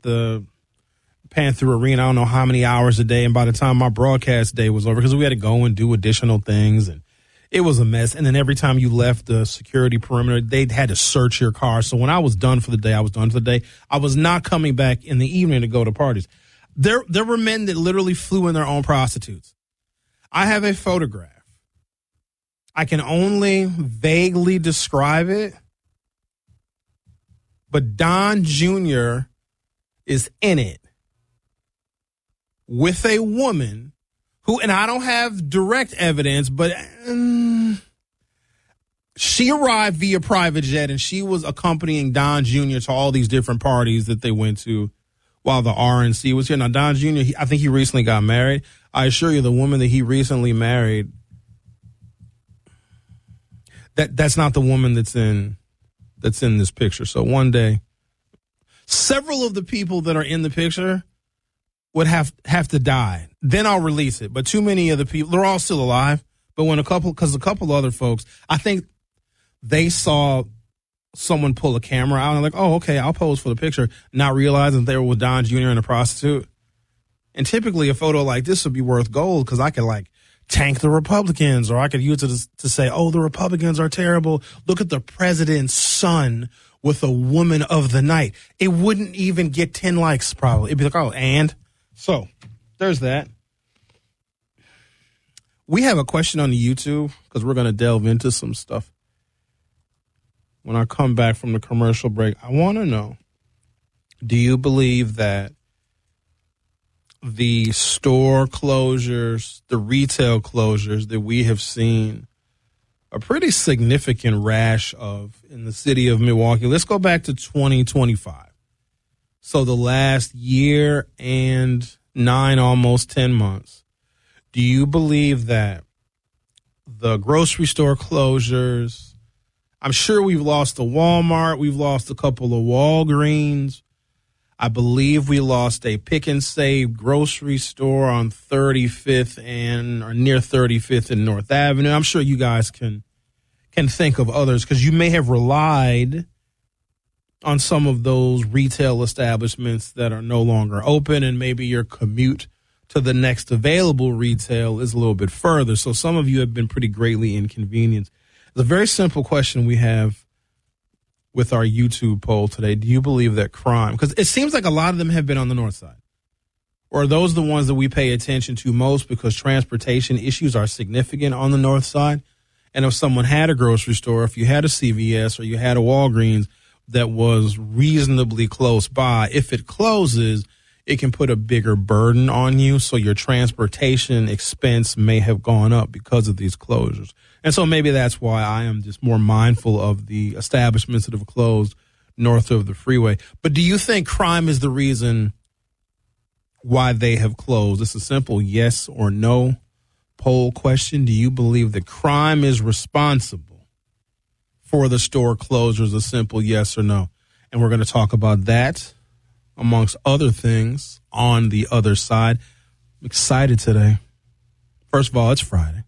at the Panther Arena, I don't know how many hours a day. And by the time my broadcast day was over, because we had to go and do additional things, and it was a mess. And then every time you left the security perimeter, they had to search your car. So when I was done for the day, I was done for the day. I was not coming back in the evening to go to parties. There were men that literally flew in their own prostitutes. I have a photograph. I can only vaguely describe it, but Don Jr. is in it with a woman who, and I don't have direct evidence, but she arrived via private jet, and she was accompanying Don Jr. to all these different parties that they went to while the RNC was here. Now, Don Jr., I think he recently got married. I assure you, the woman that he recently married, that's not the woman that's in this picture. So one day, several of the people that are in the picture would have to die. Then I'll release it. But too many of the people, they're all still alive. But when a couple other folks, I think they saw someone pull a camera out and like, oh, okay, I'll pose for the picture, not realizing they were with Don Jr. and a prostitute. And typically a photo like this would be worth gold because I could like tank the Republicans, or I could use it to say, oh, the Republicans are terrible. Look at the president's son with a woman of the night. It wouldn't even get 10 likes probably. It'd be like, oh, and? So there's that. We have a question on the YouTube because we're going to delve into some stuff. When I come back from the commercial break, I want to know, do you believe that the store closures, the retail closures that we have seen a pretty significant rash of in the city of Milwaukee? Let's go back to 2025. So the last year and 9, almost 10 months. Do you believe that the grocery store closures, I'm sure we've lost a Walmart, we've lost a couple of Walgreens, I believe we lost a Pick and Save grocery store on 35th or near 35th and North Avenue. I'm sure you guys can think of others because you may have relied on some of those retail establishments that are no longer open, and maybe your commute to the next available retail is a little bit further. So some of you have been pretty greatly inconvenienced. It's a very simple question we have with our YouTube poll today. Do you believe that crime, because it seems like a lot of them have been on the north side, or are those the ones that we pay attention to most because transportation issues are significant on the north side? And if someone had a grocery store, if you had a CVS or you had a Walgreens that was reasonably close by, if it closes, it can put a bigger burden on you. So your transportation expense may have gone up because of these closures. And so maybe that's why I am just more mindful of the establishments that have closed north of the freeway. But do you think crime is the reason why they have closed? It's a simple yes or no poll question. Do you believe that crime is responsible for the store closures? A simple yes or no. And we're going to talk about that, amongst other things, on the other side. I'm excited today. First of all, it's Friday.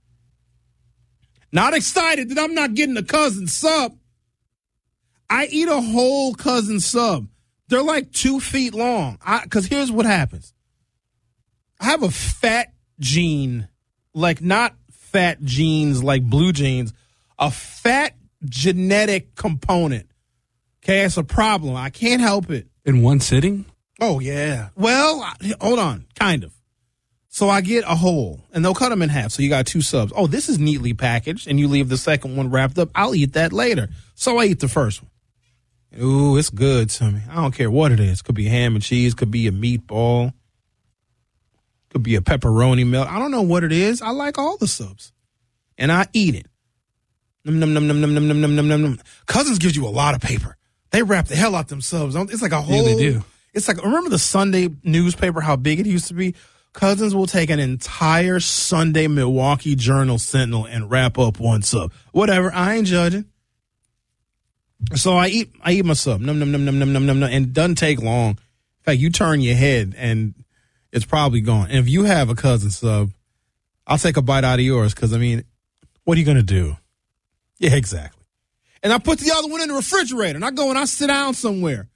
Not excited that I'm not getting a cousin sub. I eat a whole cousin sub. They're like 2 feet long. Because here's what happens. I have a fat gene, like not fat genes like blue jeans, a fat genetic component. Okay, it's a problem. I can't help it. In one sitting? Oh, yeah. Well, hold on. Kind of. So I get a whole, and they'll cut them in half. So you got 2 subs. Oh, this is neatly packaged, and you leave the second one wrapped up. I'll eat that later. So I eat the first one. Ooh, it's good to me. I don't care what it is. Could be ham and cheese. Could be a meatball. Could be a pepperoni melt. I don't know what it is. I like all the subs, and I eat it. Num, num, num, num, num, num, num, num, num, num. Cousins gives you a lot of paper. They wrap the hell out them subs. It's like a whole. Yeah, they do. It's like, remember the Sunday newspaper, how big it used to be? Cousins will take an entire Sunday Milwaukee Journal Sentinel and wrap up one sub. Whatever, I ain't judging. So I eat my sub. Num, num, num, num, num, num, num, and it doesn't take long. In fact, you turn your head and it's probably gone. And if you have a cousin sub, I'll take a bite out of yours because, I mean, what are you going to do? Yeah, exactly. And I put the other one in the refrigerator, and I go and I sit down somewhere.